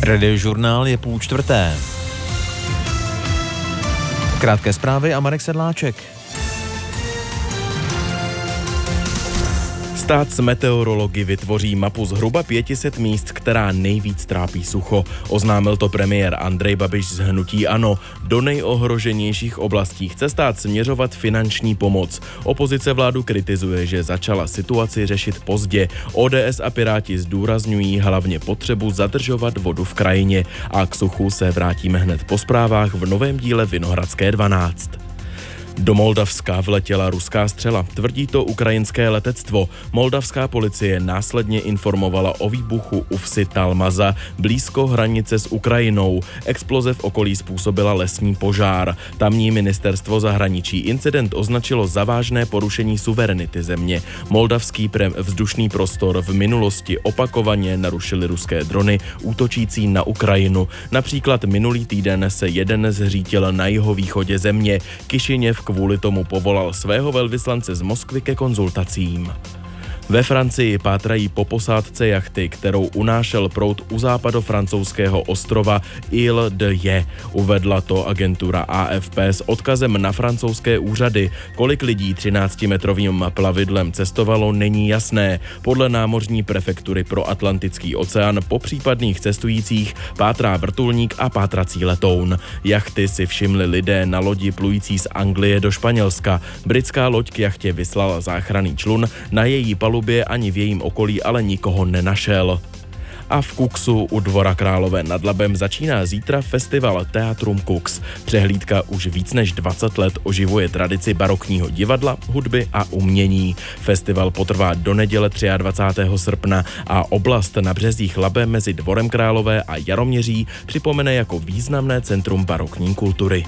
Radiožurnál je 3:30. Krátké zprávy a Marek Sedláček. Stát s meteorology vytvoří mapu zhruba 500 míst, která nejvíc trápí sucho. Oznámil to premiér Andrej Babiš z hnutí ANO. Do nejohroženějších oblastí chce stát směřovat finanční pomoc. Opozice vládu kritizuje, že začala situaci řešit pozdě. ODS a Piráti zdůrazňují hlavně potřebu zadržovat vodu v krajině. A k suchu se vrátíme hned po zprávách v novém díle Vinohradské 12. Do Moldavska vletěla ruská střela, tvrdí to ukrajinské letectvo. Moldavská policie následně informovala o výbuchu u vsi Talmaza blízko hranice s Ukrajinou. Exploze v okolí způsobila lesní požár. Tamní ministerstvo zahraničí incident označilo za vážné porušení suverenity země. Moldavský vzdušný prostor v minulosti opakovaně narušily ruské drony útočící na Ukrajinu. Například minulý týden se jeden zřítil na jihovýchodě země. Kišiněv kvůli tomu povolal svého velvyslance z Moskvy ke konzultacím. Ve Francii pátrají po posádce jachty, kterou unášel proud u západofrancouzského ostrova Île de Ré. Uvedla to agentura AFP s odkazem na francouzské úřady. Kolik lidí 13-metrovým plavidlem cestovalo, není jasné. Podle námořní prefektury pro Atlantický oceán po případných cestujících pátrá vrtulník a pátrací letoun. Jachty si všimli lidé na lodi plující z Anglie do Španělska. Britská loď k jachtě vyslala záchranný člun, na její palubě ani v jejím okolí ale nikoho nenašel. A v Kuxu u Dvora Králové nad Labem začíná zítra festival Teatrum Kux. Přehlídka už víc než 20 let oživuje tradici barokního divadla, hudby a umění. Festival potrvá do neděle 23. srpna a oblast na březích Labe mezi Dvorem Králové a Jaroměří připomene jako významné centrum barokní kultury.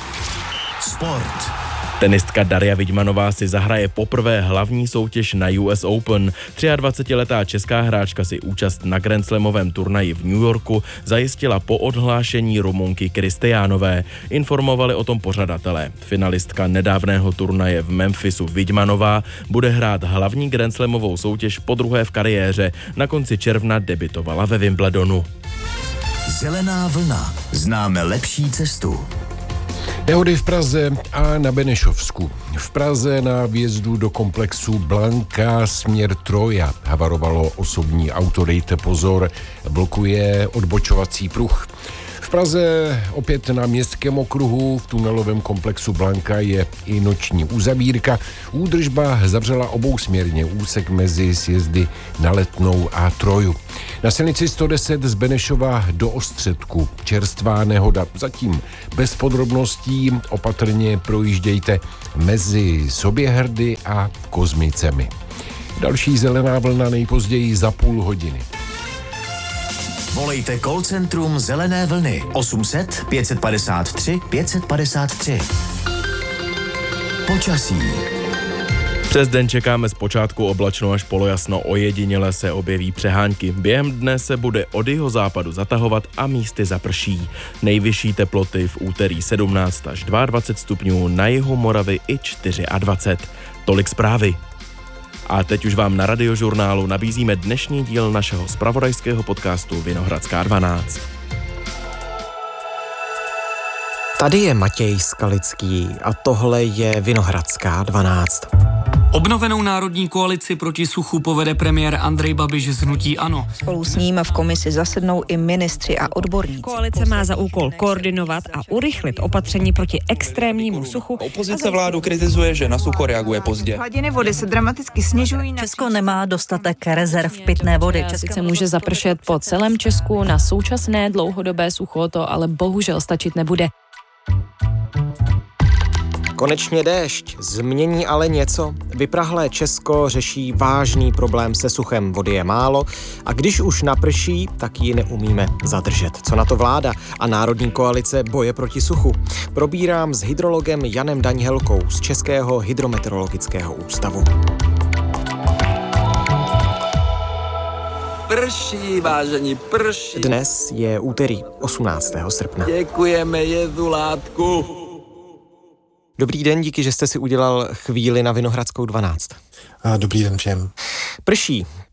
Sport. Tenistka Daria Vidmanová si zahraje poprvé hlavní soutěž na US Open. 23letá česká hráčka si účast na grandslamovém turnaji v New Yorku zajistila po odhlášení Rumunky Kristiánové. Informovali o tom pořadatelé. Finalistka nedávného turnaje v Memphisu Vidmanová bude hrát hlavní grandslamovou soutěž podruhé v kariéře. Na konci června debutovala ve Wimbledonu. Zelená vlna. Známe lepší cestu. Nehody v Praze a na Benešovsku. V Praze na vjezdu do komplexu Blanka směr Troja havarovalo osobní auto, dejte pozor, blokuje odbočovací pruh. V Praze opět na Městském okruhu v tunelovém komplexu Blanka je i noční uzavírka. Údržba zavřela obousměrně úsek mezi sjezdy na Letnou a Troju. Na silnici 110 z Benešova do Ostředku čerstvá nehoda. Zatím bez podrobností, opatrně projíždějte mezi Soběhrdy a Kozmicemi. Další zelená vlna nejpozději za půl hodiny. Volejte call centrum Zelené vlny 800 553 553. Počasí. Přes den čekáme zpočátku oblačno až polojasno, ojediněle se objeví přehánky. Během dne se bude od jihozápadu zatahovat a místy zaprší. Nejvyšší teploty v úterý 17 až 22 stupňů, na jihu Moravy i 24. Tolik zprávy. A teď už vám na Radiožurnálu nabízíme dnešní díl našeho zpravodajského podcastu Vinohradská 12. Tady je Matěj Skalický a tohle je Vinohradská 12. Obnovenou národní koalici proti suchu povede premiér Andrej Babiš z hnutí ANO. Spolu s ním v komisi zasednou i ministři a odborníci. Koalice má za úkol koordinovat a urychlit opatření proti extrémnímu suchu. Opozice vládu kritizuje, že na sucho reaguje pozdě. Hladiny vody se dramaticky snižují. Česko nemá dostatek rezerv pitné vody. Sice může zapršet po celém Česku, na současné dlouhodobé sucho to ale bohužel stačit nebude. Konečně déšť, změní ale něco. Vyprahlé Česko řeší vážný problém se suchem. Vody je málo a když už naprší, tak ji neumíme zadržet. Co na to vláda a Národní koalice boje proti suchu? Probírám s hydrologem Janem Daňhelkou z Českého hydrometeorologického ústavu. Prší, vážení, prší. Dnes je úterý 18. srpna. Děkujeme Jezulátku. Dobrý den, díky, že jste si udělal chvíli na Vinohradskou 12. Dobrý den všem. Prší.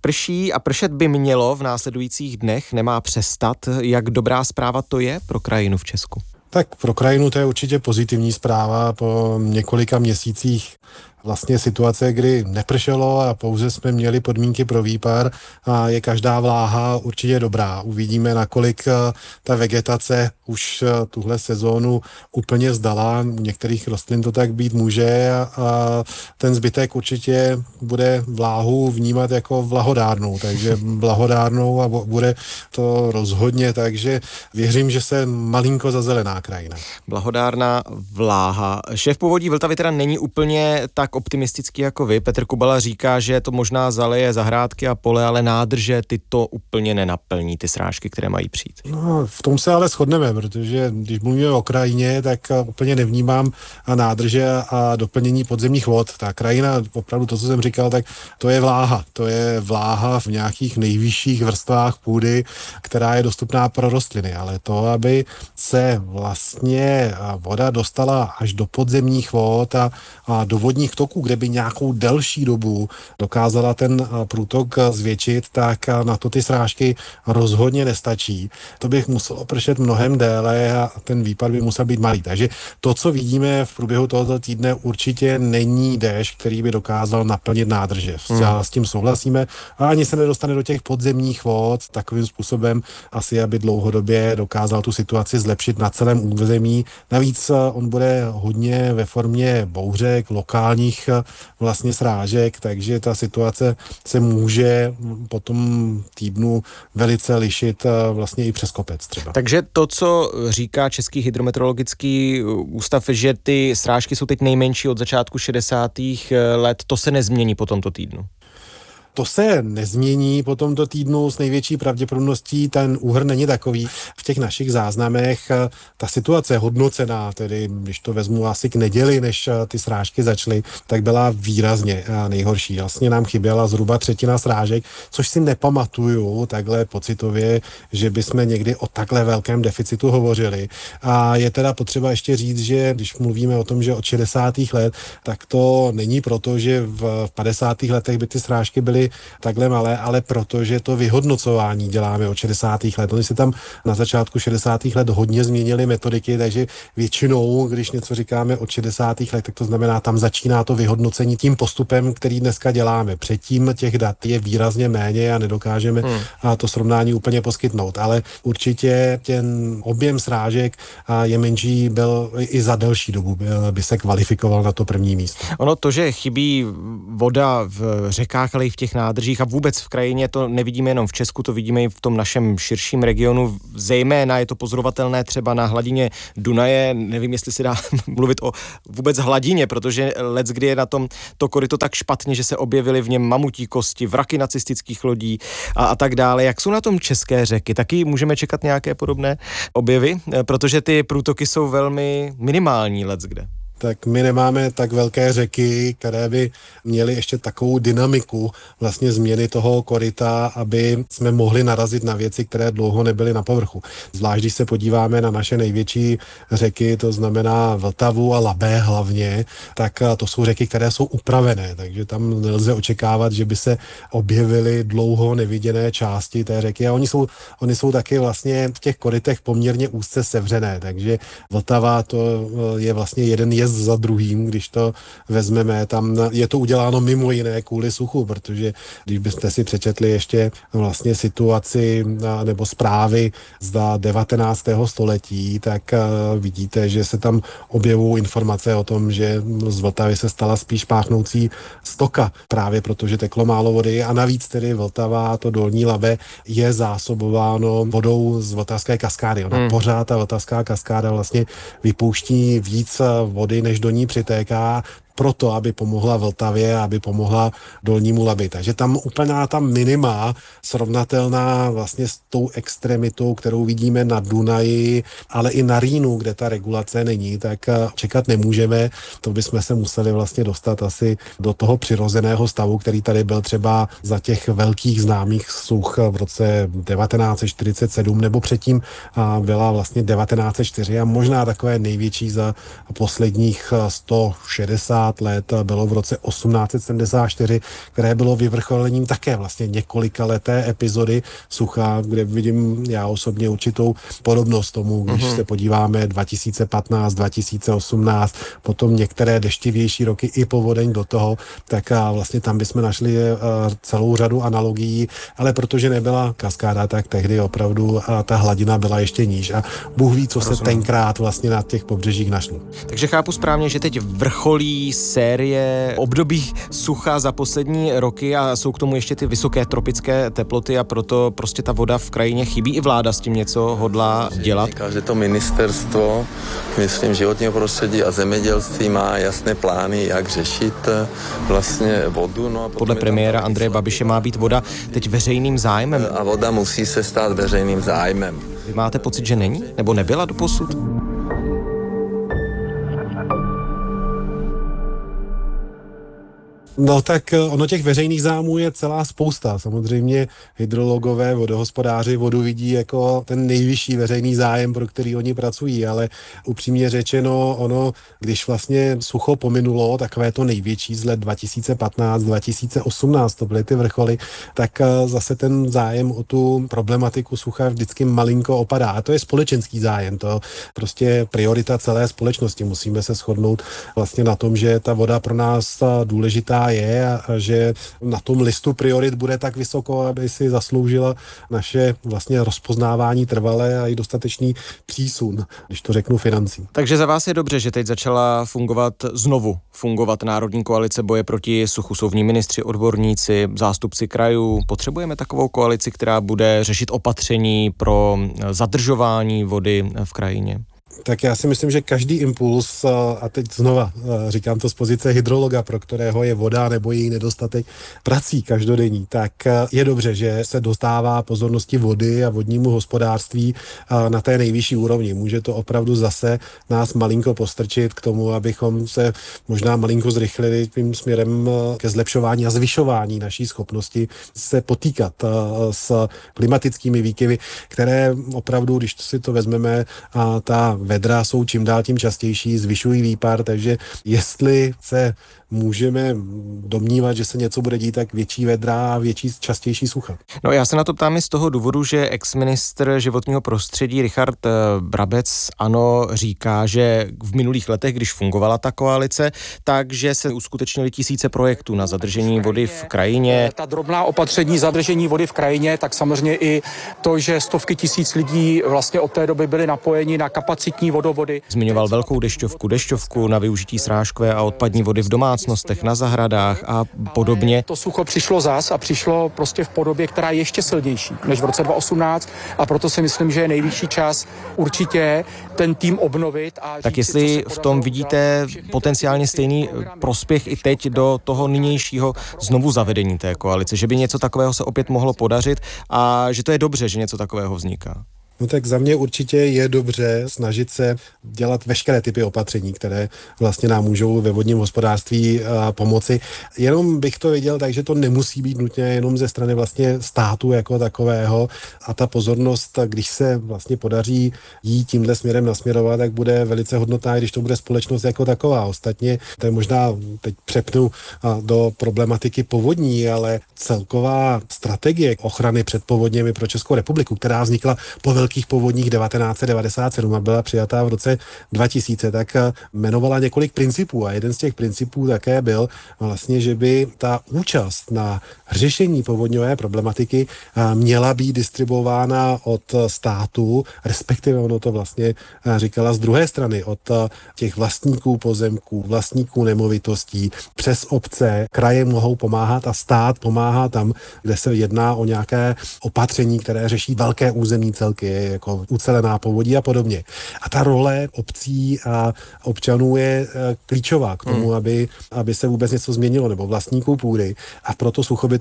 Prší a pršet by mělo v následujících dnech, nemá přestat. Jak dobrá zpráva to je pro krajinu v Česku? Tak pro krajinu to je určitě pozitivní zpráva po několika měsících vlastně situace, kdy nepršelo a pouze jsme měli podmínky pro výpar a je každá vláha určitě dobrá. Uvidíme, nakolik ta vegetace už tuhle sezónu úplně zdala. U některých rostlin to tak být může a ten zbytek určitě bude vláhu vnímat jako vlahodárnou, takže blahodárnou a bude to rozhodně, takže věřím, že se malinko zazelená krajina. Blahodárná vláha. Šéf Povodí Vltavy teda není úplně tak optimistický jako vy. Petr Kubala říká, že to možná zaleje zahrádky a pole, ale nádrže ty to úplně nenaplní, ty srážky, které mají přijít. No, v tom se ale shodneme, protože když mluvíme o krajině, tak úplně nevnímám nádrže a doplnění podzemních vod. Ta krajina, opravdu to, co jsem říkal, tak to je vláha. To je vláha v nějakých nejvyšších vrstvách půdy, která je dostupná pro rostliny, ale to, aby se vlastně voda dostala až do podzemních vod a do vodních toků, kde by nějakou delší dobu dokázala ten průtok zvětšit, tak na to ty srážky rozhodně nestačí. To by muselo pršet mnohem déle a ten výpad by musel být malý. Takže to, co vidíme v průběhu tohoto týdne, určitě není déšť, který by dokázal naplnit nádrže. S tím souhlasíme a ani se nedostane do těch podzemních vod takovým způsobem asi, aby dlouhodobě dokázal tu situaci zlepšit na celém území. Navíc on bude hodně ve formě bouřek, lokálních vlastně srážek, takže ta situace se může po tom týdnu velice lišit vlastně i přes kopec třeba. Takže to, co říká Český hydrometeorologický ústav, že ty srážky jsou teď nejmenší od začátku 60. let, to se nezmění po tomto týdnu? To se nezmění po tomto týdnu s největší pravděpodobností, ten úhrn není takový. V těch našich záznamech ta situace hodnocená, tedy když to vezmu asi k neděli, než ty srážky začaly, tak byla výrazně nejhorší. Vlastně nám chyběla zhruba třetina srážek, což si nepamatuju takhle pocitově, že bychom někdy o takhle velkém deficitu hovořili. A je teda potřeba ještě říct, že když mluvíme o tom, že od 60. let, tak to není proto, že v 50. letech by ty srážky byly takhle malé, ale protože to vyhodnocování děláme od 60. let. Oni se tam na začátku 60. let hodně změnily metodiky, takže většinou, když něco říkáme od 60. let, tak to znamená, tam začíná to vyhodnocení tím postupem, který dneska děláme. Předtím těch dat je výrazně méně a nedokážeme to srovnání úplně poskytnout, ale určitě ten objem srážek je menší, byl i za delší dobu by se kvalifikoval na to první místo. Ono to, že chybí voda v řekách, ale i v těch nádržích a vůbec v krajině, to nevidíme jenom v Česku, to vidíme i v tom našem širším regionu. Zejména je to pozorovatelné třeba na hladině Dunaje. Nevím, jestli se dá mluvit o vůbec hladině, protože leckdy je na tom to koryto tak špatně, že se objevily v něm mamutí kosti, vraky nacistických lodí a tak dále. Jak jsou na tom české řeky? Taky můžeme čekat nějaké podobné objevy, protože ty průtoky jsou velmi minimální leckde. Tak my nemáme tak velké řeky, které by měly ještě takovou dynamiku vlastně změny toho koryta, aby jsme mohli narazit na věci, které dlouho nebyly na povrchu. Zvlášť, když se podíváme na naše největší řeky, to znamená Vltavu a Labé hlavně, tak to jsou řeky, které jsou upravené, takže tam nelze očekávat, že by se objevily dlouho neviděné části té řeky a oni jsou taky vlastně v těch korytech poměrně úzce sevřené, takže Vltava to je vlastně jeden jezd za druhým, když to vezmeme, tam je to uděláno mimo jiné kvůli suchu, protože když byste si přečetli ještě vlastně situaci nebo zprávy z 19. století, tak vidíte, že se tam objevují informace o tom, že z Vltavy se stala spíš páchnoucí stoka, právě protože teklo málo vody a navíc tedy Vltava, to dolní Labe, je zásobováno vodou z Vltavské kaskády. Ona pořád ta Vltavská kaskáda vlastně vypouští víc vody, než do ní přitéká, proto, aby pomohla Vltavě, aby pomohla dolnímu Labi. Takže tam úplná ta minima srovnatelná vlastně s tou extremitou, kterou vidíme na Dunaji, ale i na Rýnu, kde ta regulace není, tak čekat nemůžeme. To bychom se museli vlastně dostat asi do toho přirozeného stavu, který tady byl třeba za těch velkých známých such v roce 1947 nebo předtím byla vlastně 1904 a možná takové největší za posledních 160 50 let, bylo v roce 1874, které bylo vyvrcholením také vlastně několika leté epizody sucha, kde vidím já osobně určitou podobnost tomu, když se podíváme 2015, 2018, potom některé deštivější roky i povodeň do toho, tak vlastně tam bychom našli celou řadu analogií, ale protože nebyla kaskáda, tak tehdy opravdu ta hladina byla ještě níž a Bůh ví, co se tenkrát vlastně na těch pobřežích našlo. Takže chápu správně, že teď vrcholí série období sucha za poslední roky a jsou k tomu ještě ty vysoké tropické teploty a proto prostě ta voda v krajině chybí. I vláda s tím něco hodlá dělat. Každé to ministerstvo, myslím, životního prostředí a zemědělství má jasné plány, jak řešit vlastně vodu. No a podle premiéra Andreje Babiše má být voda teď veřejným zájmem. A voda musí se stát veřejným zájmem. Vy máte pocit, že není? Nebo nebyla doposud? No tak ono těch veřejných zájmů je celá spousta. Samozřejmě hydrologové, vodohospodáři vodu vidí jako ten nejvyšší veřejný zájem, pro který oni pracují, ale upřímně řečeno, ono, když vlastně sucho pominulo, takové to největší z let 2015, 2018, to byly ty vrcholy, tak zase ten zájem o tu problematiku sucha vždycky malinko opadá. A to je společenský zájem, to prostě priorita celé společnosti. Musíme se shodnout vlastně na tom, že ta voda pro nás důležitá je a že na tom listu priorit bude tak vysoko, aby si zasloužila naše vlastně rozpoznávání trvalé a i dostatečný přísun, když to řeknu financí. Takže za vás je dobře, že teď začala znovu fungovat Národní koalice boje proti suchu. Jsou v ní ministři, odborníci, zástupci krajů. Potřebujeme takovou koalici, která bude řešit opatření pro zadržování vody v krajině? Tak já si myslím, že každý impuls, a teď znova říkám to z pozice hydrologa, pro kterého je voda nebo její nedostatek prací každodenní, tak je dobře, že se dostává pozornosti vody a vodnímu hospodářství na té nejvyšší úrovni. Může to opravdu zase nás malinko postrčit k tomu, abychom se možná malinko zrychlili tím směrem ke zlepšování a zvyšování naší schopnosti se potýkat s klimatickými výkyvy, které opravdu, když si to vezmeme, ta vedra jsou čím dál tím častější, zvyšují výpar, takže jestli se můžeme domnívat, že se něco bude dít, tak větší vedra a častější sucha. No já se na to ptám i z toho důvodu, že exministr životního prostředí Richard Brabec říká, že v minulých letech, když fungovala ta koalice, takže se uskutečnily tisíce projektů na zadržení vody v krajině. Ta drobná opatření zadržení vody v krajině, tak samozřejmě i to, že stovky tisíc lidí vlastně od té doby byly napojeni na kapacitní vodovody. Zmiňoval velkou dešťovku na využití srážkové a odpadní vody v domácnostech, na zahradách a podobně. To sucho přišlo zas a přišlo prostě v podobě, která je ještě silnější než v roce 2018 a proto si myslím, že je nejvyšší čas určitě ten tým obnovit. Tak jestli v tom vidíte potenciálně stejný prospěch i teď do toho nynějšího znovu zavedení té koalice, že by něco takového se opět mohlo podařit a že to je dobře, že něco takového vzniká. No tak za mě určitě je dobře snažit se dělat veškeré typy opatření, které vlastně nám můžou ve vodním hospodářství pomoci. Jenom bych to viděl tak, že to nemusí být nutně jenom ze strany vlastně státu jako takového a ta pozornost, když se vlastně podaří jí tímhle směrem nasměrovat, tak bude velice hodnotná, když to bude společnost jako taková. Ostatně to je možná, teď přepnu do problematiky povodní, ale celková strategie ochrany před povodněmi pro Českou republiku, která vznikla po velkých povodních 1997 a byla přijatá v roce 2000, tak jmenovala několik principů a jeden z těch principů také byl vlastně, že by ta účast na řešení povodňové problematiky měla být distribuována od státu, respektive ono to vlastně říkala z druhé strany, od těch vlastníků pozemků, vlastníků nemovitostí, přes obce, kraje mohou pomáhat a stát pomáhá tam, kde se jedná o nějaké opatření, které řeší velké územní celky, jako ucelená povodí a podobně. A ta role obcí a občanů je klíčová k tomu, aby se vůbec něco změnilo, nebo vlastníků půdy. A proto sucho by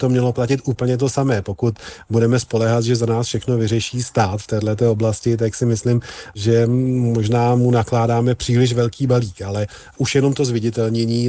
to mělo platit úplně to samé. Pokud budeme spoléhat, že za nás všechno vyřeší stát v této oblasti, tak si myslím, že možná mu nakládáme příliš velký balík, ale už jenom to zviditelnění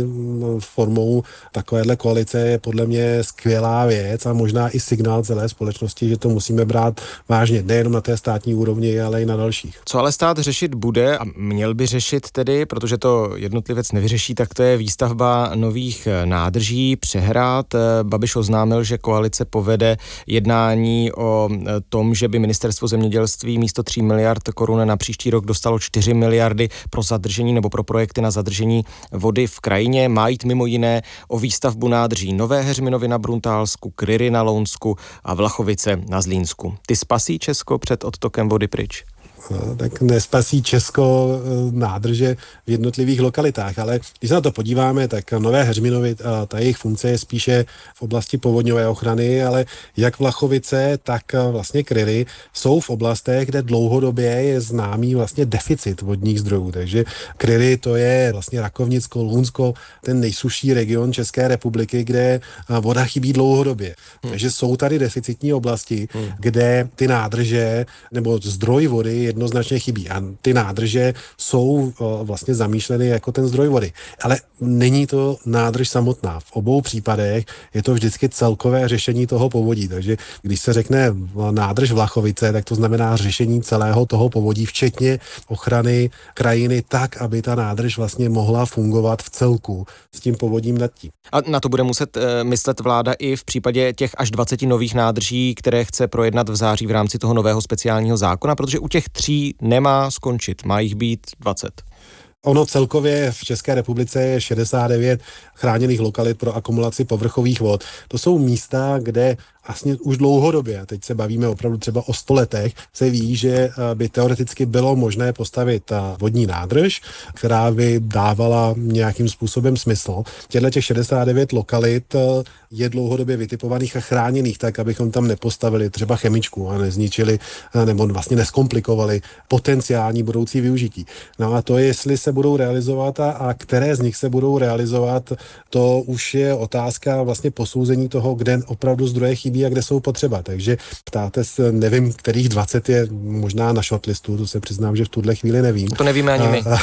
formou takovéhle koalice je podle mě skvělá věc a možná i signál celé společnosti, že to musíme brát vážně, nejenom na té státní úrovni, ale i na dalších. Co ale stát řešit bude a měl by řešit tedy, protože to jednotlivec nevyřeší, tak to je výstavba nových nádrží, přehrad. Babiš oznámil, že koalice povede jednání o tom, že by ministerstvo zemědělství místo 3 miliard korun na příští rok dostalo 4 miliardy pro zadržení nebo pro projekty na zadržení vody v krajině. Má jít mimo jiné o výstavbu nádrží Nové Heřminovy na Bruntálsku, Kryry na Lounsku a Vlachovice na Zlínsku. Ty spasí Česko před odtokem vody pryč? Tak nespasí Česko nádrže v jednotlivých lokalitách, ale když se na to podíváme, tak Nové Heřminovy, ta jejich funkce je spíše v oblasti povodňové ochrany, ale jak Vlachovice, tak vlastně Kryry jsou v oblastech, kde dlouhodobě je známý vlastně deficit vodních zdrojů, takže Kryry to je vlastně Rakovnicko, Lounsko, ten nejsušší region České republiky, kde voda chybí dlouhodobě. Takže jsou tady deficitní oblasti, kde ty nádrže nebo zdroj vody jednoznačně chybí. A ty nádrže jsou vlastně zamýšleny jako ten zdroj vody. Ale není to nádrž samotná. V obou případech je to vždycky celkové řešení toho povodí. Takže když se řekne nádrž Vlachovice, tak to znamená řešení celého toho povodí, včetně ochrany krajiny tak, aby ta nádrž vlastně mohla fungovat v celku s tím povodím nad tím. A na to bude muset myslet vláda i v případě těch až 20 nových nádrží, které chce projednat v září v rámci toho nového speciálního zákona, protože u těch 3 nemá skončit, má jich být 20. Ono celkově v České republice je 69 chráněných lokalit pro akumulaci povrchových vod. To jsou místa, kde vlastně už dlouhodobě, a teď se bavíme opravdu třeba o 100 letech, se ví, že by teoreticky bylo možné postavit vodní nádrž, která by dávala nějakým způsobem smysl. Těch 69 lokalit je dlouhodobě vytipovaných a chráněných tak, abychom tam nepostavili třeba chemičku a nezničili nebo vlastně neskomplikovali potenciální budoucí využití. No a to, jestli se budou realizovat a které z nich se budou realizovat, to už je otázka vlastně posouzení toho, kde opravdu zdroje chybí a kde jsou potřeba. Takže ptáte se, nevím, kterých 20 je možná na shortlistu, to se přiznám, že v tuhle chvíli nevím. To nevíme ani my.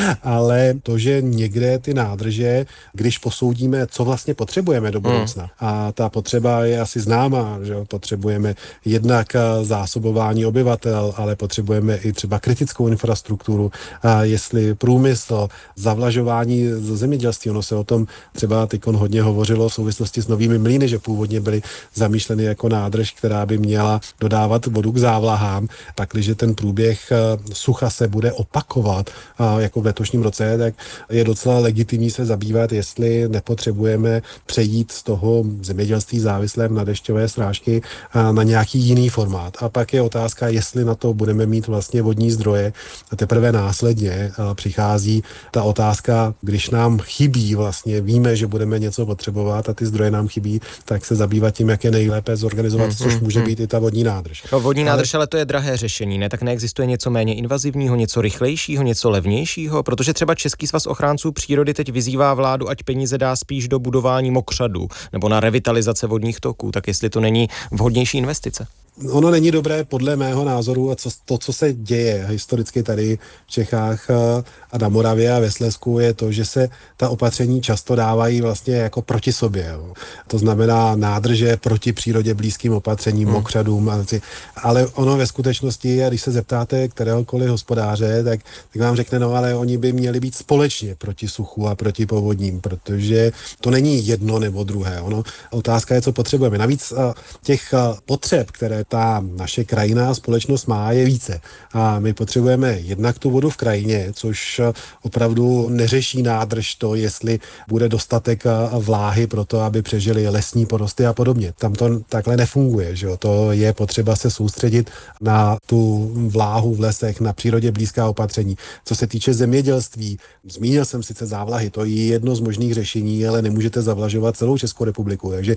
Ale to, že někde ty nádrže, když posoudíme, co vlastně potřebujeme do budoucna, a ta potřeba je asi známá, že potřebujeme jednak zásobování obyvatel, ale potřebujeme i třeba kritickou infrastrukturu, jestli průmysl, zavlažování ze zemědělství, ono se o tom třeba teďkon hodně hovořilo v souvislosti s novými mlýny, že původně byly zamýšleny jako nádrž, která by měla dodávat vodu k závlahám. Pakliže ten průběh sucha se bude opakovat jako v letošním roce, tak je docela legitimní se zabývat, jestli nepotřebujeme přejít z toho zemědělství závislém na dešťové srážky na nějaký jiný formát. A pak je otázka, jestli na to budeme mít vlastně vodní zdroje. A teprve následně přichází ta otázka, když nám chybí vlastně, víme, že budeme něco potřebovat a ty zdroje nám chybí, tak se zabývat tím, jak je nejlépe zorganizovat, což může být i ta vodní nádrž. No, vodní nádrž, ale to je drahé řešení, ne? Tak neexistuje něco méně invazivního, něco rychlejšího, něco levnějšího, protože třeba Český svaz ochránců přírody teď vyzývá vládu, ať peníze dá spíš do budování mokřadů nebo na revitalizace vodních toků, tak jestli to není vhodnější investice. Ono není dobré podle mého názoru a co se děje historicky tady v Čechách a na Moravě a ve Slezsku je to, že se ta opatření často dávají vlastně jako proti sobě. Jo. To znamená nádrže proti přírodě blízkým opatřením, mokřadům. Ale ono ve skutečnosti, a když se zeptáte kteréhokoliv hospodáře, tak vám řekne, no ale oni by měli být společně proti suchu a proti povodním, protože to není jedno nebo druhé. Otázka je, co potřebujeme. Navíc těch potřeb, které ta naše krajina a společnost má, je více. A my potřebujeme jednak tu vodu v krajině, což opravdu neřeší nádrž to, jestli bude dostatek vláhy pro to, aby přežili lesní porosty a podobně. Tam to takhle nefunguje. Že jo? To je potřeba se soustředit na tu vláhu v lesech, na přírodě blízká opatření. Co se týče zemědělství, zmínil jsem sice závlahy, to je jedno z možných řešení, ale nemůžete zavlažovat celou Českou republiku. Takže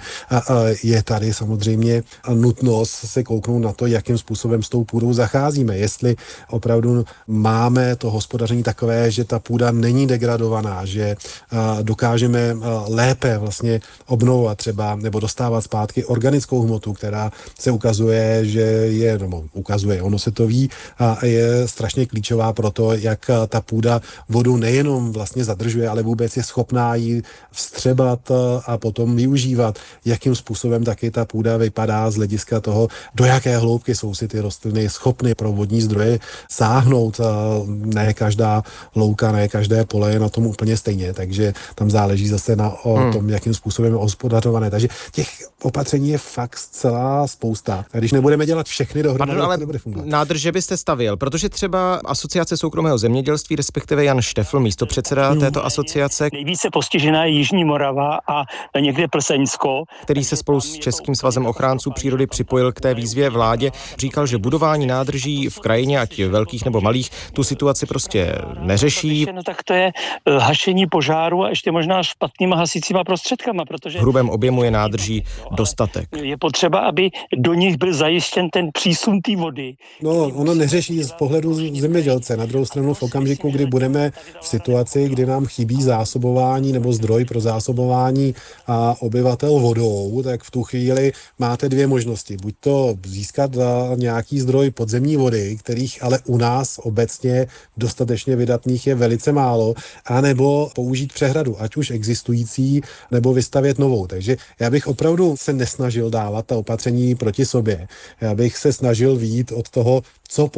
je tady samozřejmě nutnost se kouknout na to, jakým způsobem s tou půdou zacházíme. Jestli opravdu máme to hospodaření takové, že ta půda není degradovaná, že dokážeme lépe vlastně obnovovat třeba nebo dostávat zpátky organickou hmotu, která se ukazuje, že je, nebo ukazuje, ono se to ví, a je strašně klíčová pro to, jak ta půda vodu nejenom vlastně zadržuje, ale vůbec je schopná ji vstřebat a potom využívat, jakým způsobem taky ta půda vypadá z hlediska toho, do jaké hloubky jsou si ty rostliny schopny pro vodní zdroje sáhnout. Ne každá louka, ne každé pole je na tom úplně stejně, takže tam záleží zase na tom, jakým způsobem je hospodařované. Takže těch opatření je fakt celá spousta. A když nebudeme dělat všechny dohromady, to nebude fungovat. Nádrže byste stavěl, protože třeba Asociace soukromého zemědělství, respektive Jan Štefl, místopředseda této asociace. Nejvíce postižená je Jižní Morava a někde Plzeňsko, který se spolu s Českým svazem ochránců přírody připojil k té výzvě vládě, říkal, že budování nádrží v krajině, ať velkých nebo malých, tu situaci prostě neřeší. No tak to je hašení požáru a ještě možná špatnýma hasícíma prostředkama, protože v hrubém objemu je nádrží dostatek. Je potřeba, aby do nich byl zajištěn ten přísun té vody. No, ono neřeší z pohledu zemědělce. Na druhou stranu v okamžiku, kdy budeme v situaci, kdy nám chybí zásobování nebo zdroj pro zásobování obyvatel vodou, tak v tu chvíli máte dvě možnosti. Buď to získat nějaký zdroj podzemní vody, kterých ale u nás obecně dostatečně vydatných je velice málo, anebo použít přehradu, ať už existující, nebo vystavět novou. Takže já bych opravdu se nesnažil dávat ta opatření proti sobě. Já bych se snažil vyjít od toho, co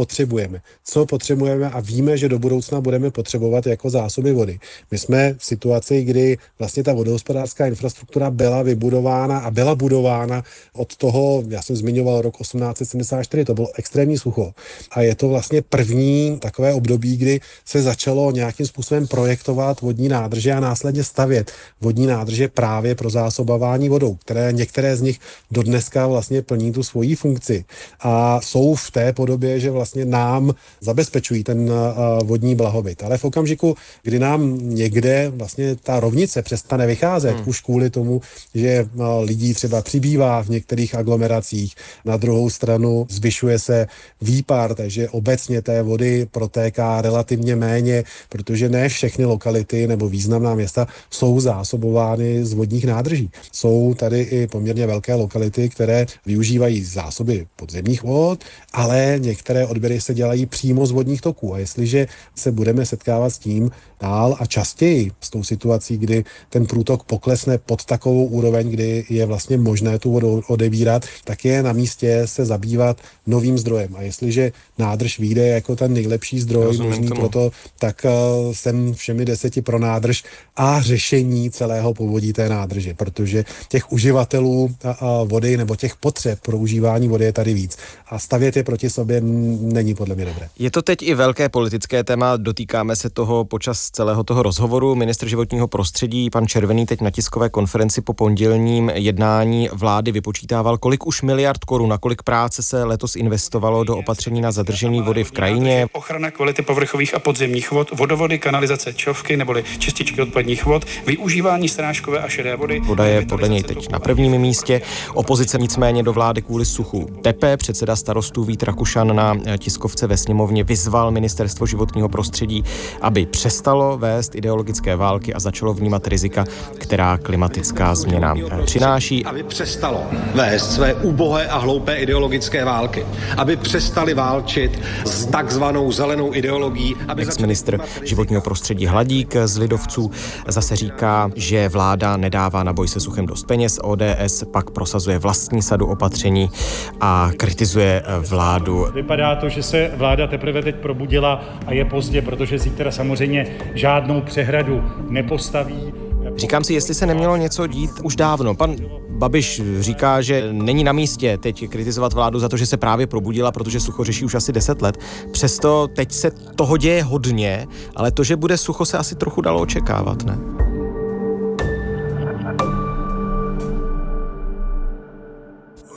potřebujeme a víme, že do budoucna budeme potřebovat jako zásoby vody. My jsme v situaci, kdy vlastně ta vodohospodářská infrastruktura byla vybudována a byla budována od toho, já jsem zmiňoval rok 1874, to bylo extrémní sucho. A je to vlastně první takové období, kdy se začalo nějakým způsobem projektovat vodní nádrže a následně stavět vodní nádrže právě pro zásobování vodou, které některé z nich dodneska vlastně plní tu svoji funkci a jsou v té podobě, že vlastně nám zabezpečují ten vodní blahobyt. Ale v okamžiku, kdy nám někde vlastně ta rovnice přestane vycházet, už kvůli tomu, že lidí třeba přibývá v některých aglomeracích, na druhou stranu zvyšuje se výpar, takže obecně té vody protéká relativně méně, protože ne všechny lokality nebo významná města jsou zásobovány z vodních nádrží. Jsou tady i poměrně velké lokality, které využívají zásoby podzemních vod, ale některé odběry se dělají přímo z vodních toků. A jestliže se budeme setkávat s tím dál a častěji s tou situací, kdy ten průtok poklesne pod takovou úroveň, kdy je vlastně možné tu vodu odebírat, tak je na místě se zabývat novým zdrojem. A jestliže nádrž vyjde jako ten nejlepší zdroj možný pro to, tak jsem všemi 10 pro nádrž a řešení celého povodí té nádrže, protože těch uživatelů vody nebo těch potřeb pro užívání vody je tady víc. A stavět je proti sobě není podle mě dobré. Je to teď i velké politické téma, dotýkáme se toho počas celého toho rozhovoru. Ministr životního prostředí, pan Červený, teď na tiskové konferenci po pondělním jednání vlády vypočítával, kolik už miliard korun, na kolik práce se letos investovalo do opatření na zadržení vody v krajině. Ochrana kvality povrchových a podzemních vod, vodovody, kanalizace, čovky neboli čističky odpadních vod, využívání srážkové a šedé vody. Voda je podle něj teď na prvním místě. Opozice nicméně do vlády kvůli suchu tepe. Předseda Starostů Vít Rakušan na tiskovce ve sněmovně vyzval ministerstvo životního prostředí, aby přestalo vést ideologické války a začalo vnímat rizika, která klimatická změna přináší. Aby přestalo vést své ubohé a hloupé ideologické války. Aby přestali válčit s takzvanou zelenou ideologií. Ex-ministr životního prostředí Hladík z Lidovců zase říká, že vláda nedává na boj se suchem dost peněz. ODS pak prosazuje vlastní sadu opatření a kritizuje vládu. Vypadá to, že se vláda teprve teď probudila a je pozdě, protože zítra samozřejmě žádnou přehradu nepostaví. Říkám si, jestli se nemělo něco dít už dávno. Pan Babiš říká, že není na místě teď kritizovat vládu za to, že se právě probudila, protože sucho řeší už asi 10 let. Přesto teď se toho děje hodně, ale to, že bude sucho, se asi trochu dalo očekávat, ne?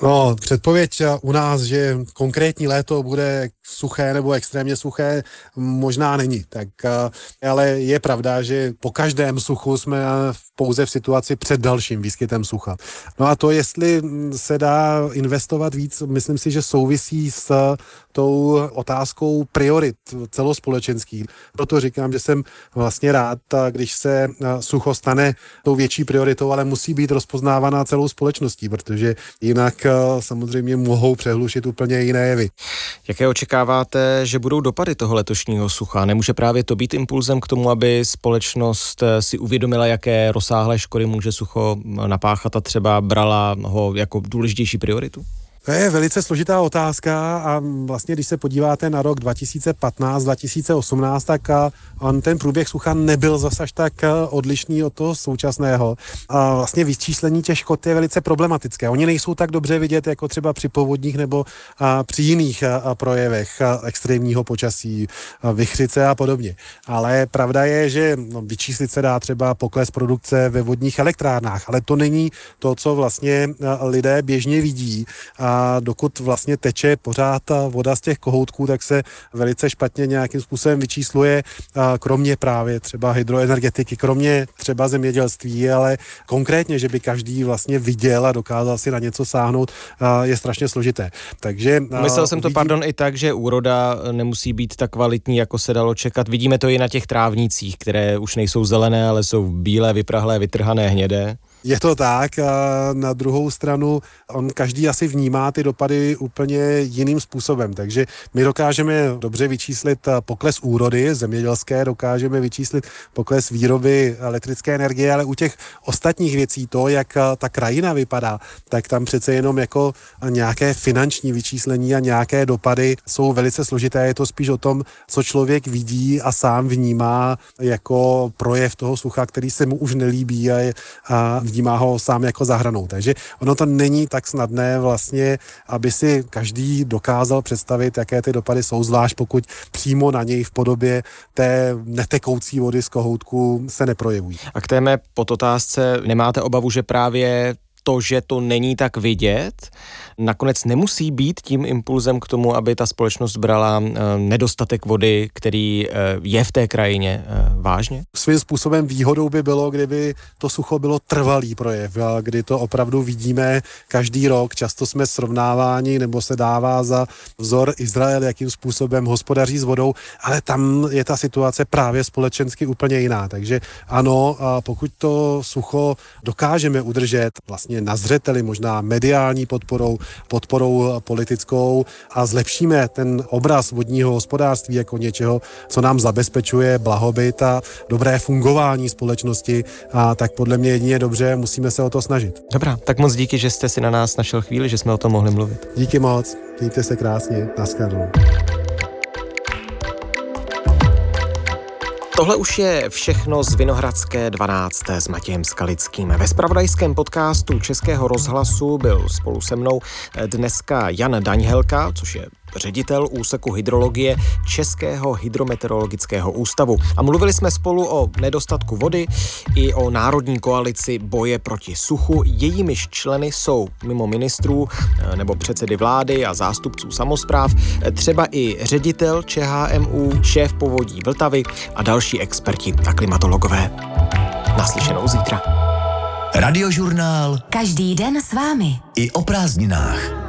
No, předpověď u nás, že konkrétní léto bude suché nebo extrémně suché, možná není. Tak, ale je pravda, že po každém suchu jsme pouze v situaci před dalším výskytem sucha. No a to, jestli se dá investovat víc, myslím si, že souvisí s tou otázkou priorit celospolečenských. Proto říkám, že jsem vlastně rád, když se sucho stane tou větší prioritou, ale musí být rozpoznávaná celou společností, protože jinak samozřejmě mohou přehlušit úplně jiné jevy. Jaké očekáváte, že budou dopady toho letošního sucha? Nemůže právě to být impulzem k tomu, aby společnost si uvědomila, jaké rozsáhlé škody může sucho napáchat a třeba brala ho jako důležitější prioritu? To je velice složitá otázka a vlastně, když se podíváte na rok 2015-2018, tak ten průběh sucha nebyl zas až tak odlišný od toho současného. A vlastně vyčíslení těch škod je velice problematické. Oni nejsou tak dobře vidět, jako třeba při povodních nebo při jiných projevech extrémního počasí, vichřice a podobně. Ale pravda je, že vyčíslit se dá třeba pokles produkce ve vodních elektrárnách, ale to není to, co vlastně lidé běžně vidí. A dokud vlastně teče pořád ta voda z těch kohoutků, tak se velice špatně nějakým způsobem vyčísluje, kromě právě třeba hydroenergetiky, kromě třeba zemědělství, ale konkrétně, že by každý vlastně viděl a dokázal si na něco sáhnout, je strašně složité. Takže myslel jsem to, i tak, že úroda nemusí být tak kvalitní, jako se dalo čekat. Vidíme to i na těch trávnicích, které už nejsou zelené, ale jsou bílé, vyprahlé, vytrhané, hnědé. Je to tak, a na druhou stranu každý asi vnímá ty dopady úplně jiným způsobem, takže my dokážeme dobře vyčíslit pokles úrody zemědělské, dokážeme vyčíslit pokles výroby elektrické energie, ale u těch ostatních věcí, to, jak ta krajina vypadá, tak tam přece jenom jako nějaké finanční vyčíslení a nějaké dopady jsou velice složité. Je to spíš o tom, co člověk vidí a sám vnímá jako projev toho sucha, který se mu už nelíbí a vnímá ho sám jako za hranou. Takže ono to není tak snadné vlastně, aby si každý dokázal představit, jaké ty dopady jsou, zvlášť pokud přímo na něj v podobě té netekoucí vody z kohoutku se neprojevují. A k té mé podotázce, nemáte obavu, že právě to, že to není tak vidět, nakonec nemusí být tím impulzem k tomu, aby ta společnost brala nedostatek vody, který je v té krajině, vážně? Svým způsobem výhodou by bylo, kdyby to sucho bylo trvalý projev, kdy to opravdu vidíme každý rok. Často jsme srovnáváni, nebo se dává za vzor Izrael, jakým způsobem hospodaří s vodou, ale tam je ta situace právě společensky úplně jiná. Takže ano, pokud to sucho dokážeme udržet vlastně na zřeteli, možná mediální podporou politickou a zlepšíme ten obraz vodního hospodářství jako něčeho, co nám zabezpečuje blahobyt a dobré fungování společnosti, a tak podle mě jedině dobře, musíme se o to snažit. Dobrá, tak moc díky, že jste si na nás našel chvíli, že jsme o tom mohli mluvit. Díky moc, mějte se krásně, naschledanou. Tohle už je všechno z Vinohradské 12. s Matějem Skalickým. Ve zpravodajském podcastu Českého rozhlasu byl spolu se mnou dneska Jan Daňhelka, což je ředitel úseku hydrologie Českého hydrometeorologického ústavu. A mluvili jsme spolu o nedostatku vody i o národní koalici boje proti suchu. Jejímiž členy jsou mimo ministrů nebo předsedy vlády a zástupců samospráv třeba i ředitel ČHMÚ, šéf povodí Vltavy a další experti a klimatologové. Naslyšenou zítra. Radiožurnál. Každý den s vámi. I o prázdninách.